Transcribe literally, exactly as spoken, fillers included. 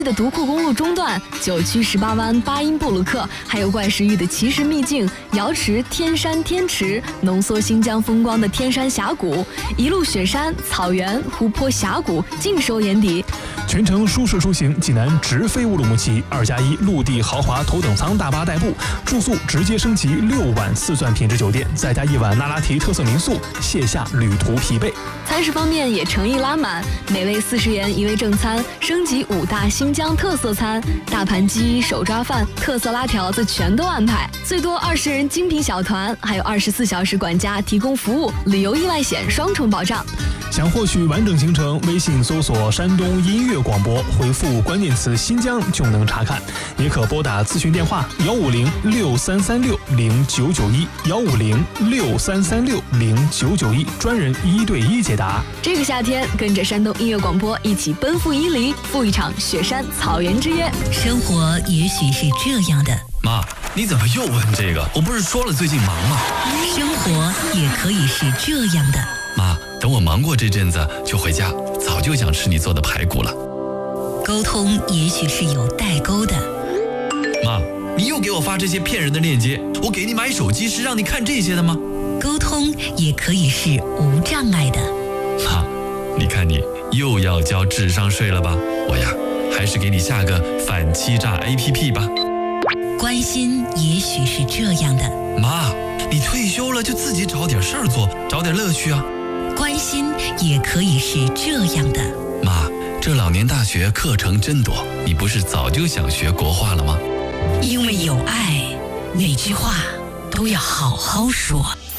的独库公路中段、九曲十八弯、巴音布鲁克，还有怪石峪的奇石秘境、瑶池、天山天池，浓缩新疆风光的天山峡谷，一路雪山、草原、湖泊、峡谷尽收眼底。 全程舒适出行，济南直飞乌鲁木齐，二加一陆地豪华头等舱大巴代步，住宿直接升级六晚四钻品质酒店，再加一晚那拉提特色民宿，卸下旅途疲惫。 餐食方面也诚意拉满，每位四十元一位正餐，升级五大新疆特色餐，大盘鸡、手抓饭、特色拉条子全都安排，最多二十人精品小团，还有二十四小时管家提供服务，旅游意外险双重保障。 想获取完整行程，微信搜索山东音乐广播，回复关键词新疆就能查看，也可拨打咨询电话幺五零六三三六零九九一幺五零六三三六零九九一，专人一对一解答。 这个夏天，跟着山东音乐广播一起奔赴伊犁，赴一场雪山草原之约。 生活也许是这样的。 妈，你怎么又问这个？我不是说了最近忙吗？ 生活也可以是这样的。 妈，等我忙过这阵子就回家，早就想吃你做的排骨了。 沟通也许是有代沟的。 妈，你又给我发这些骗人的链接，我给你买手机是让你看这些的吗？ 沟通也可以是无障碍的。 妈，你看你又要交智商税了吧？我呀，还是给你下个反欺诈 A P P 吧。 关心也许是这样的。 妈，你退休了就自己找点事儿做，找点乐趣啊。 关心也可以是这样的。 妈，这老年大学课程真多，你不是早就想学国画了吗？ 因为有爱，每句话都要好好说。